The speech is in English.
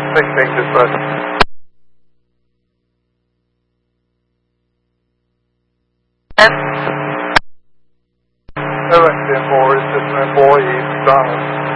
16 dispatch. No XM4 is just an employee, McDonald's.